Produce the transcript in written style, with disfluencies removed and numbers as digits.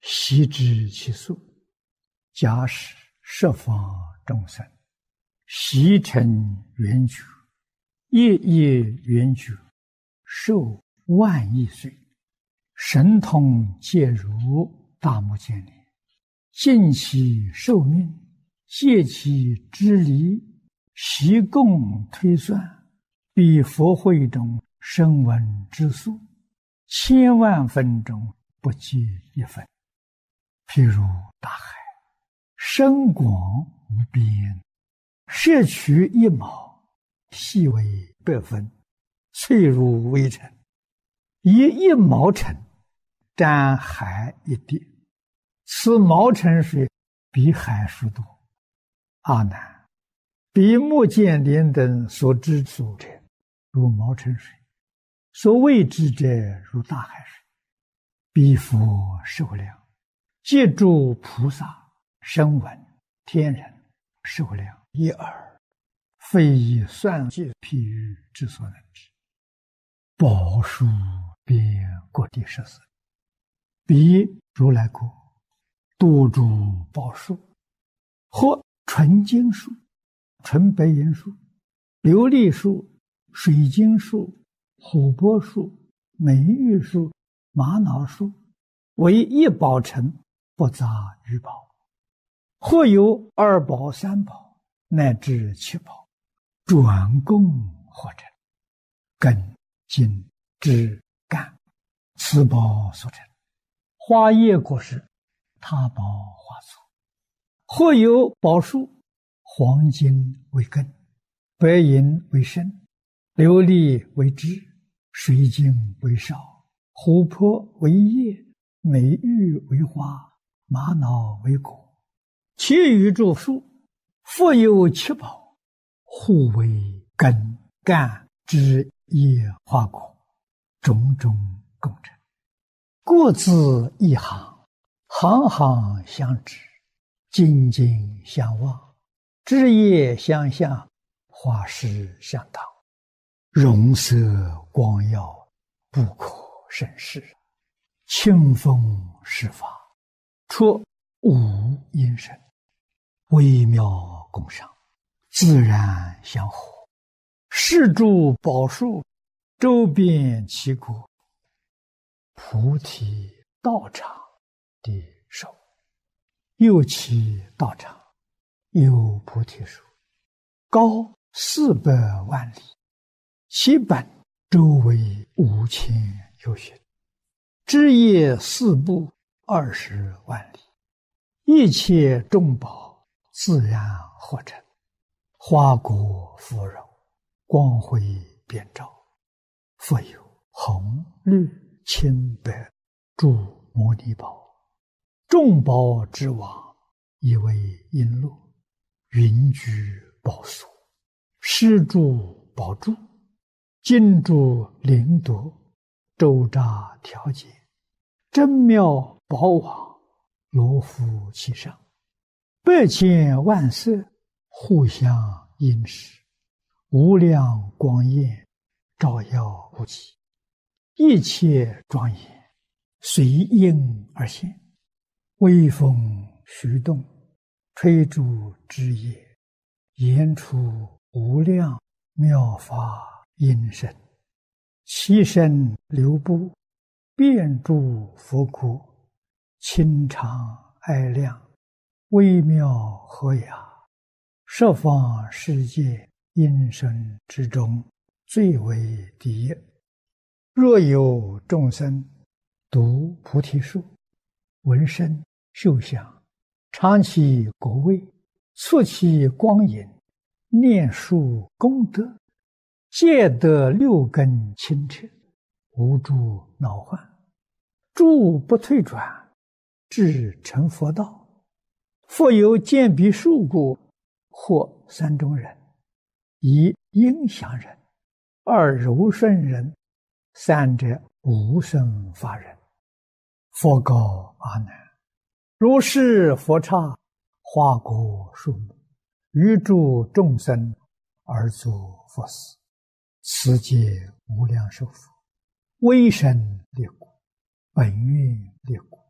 悉知其数，假使十方众生，悉成圆觉，夜夜圆觉，寿万亿岁，神通皆如大目犍连，尽其寿命，借其支离，悉共推算，比佛会中声闻之数，千万分中不计一分。譬如大海，深广无边，摄取一毛，细为百分，脆如微尘，以一毛尘沾海一滴，此毛尘水比海数多。阿难，比目犍连等所知数者，如毛尘水；所谓之者，如大海水。彼佛寿量，借诸菩萨、声闻、天人寿量一耳，非以算计譬喻之所能知。宝树遍各地十四，彼如来国多诸宝树，或纯金树、纯白银树、琉璃树、水晶树、琥珀树、美玉树、玛瑙树，为一宝城，不杂于宝。或有二宝、三宝，乃至七宝，转供合成，根、茎、枝、干，此宝所成。花叶果实，他宝花簇。或有宝树，黄金为根，白银为身，琉璃为枝，水晶为少，琥珀为叶，美玉为花，玛瑙为果。其余诸树，复有七宝，互为根、干、枝、叶、花、果，种种共成。各自一行，行行相知，茎茎相望，枝叶相向，花实相当，容色光耀，不可胜视。清风施法，出无因身，微妙共赏，自然相合。是诸宝树，周遍其国，菩提道场的手，右其道场有菩提树，高400万里，其本周围5000由旬，枝叶四部20万里，一切众宝自然合成，花果芙蓉，光辉遍照，复有红、绿、青、白诸摩尼宝，众宝之王，以为璎珞，云居宝所，施诸宝柱，金珠灵夺，周匝调节，真妙宝网，罗敷其上，100千万色，互相映饰，无量光焰，照耀不极，一切庄严，随应而现，微风徐动，吹诸枝叶，言出无量妙法音声，其身流布，遍诸佛国，清常爱亮，微妙和雅，十方世界音声之中，最为第一。若有众生读菩提树，闻声嗅香，尝其果味，触其光影，念树功德，皆得6根清澈，无诸恼患，诸不退转，至成佛道。复有见彼树故，或3种人：一应祥人，二柔顺人，三者无生法人。佛告阿难：如是佛刹，花果树木，于诸众生而作佛事，此皆无量寿佛，威神力果，本愿力果，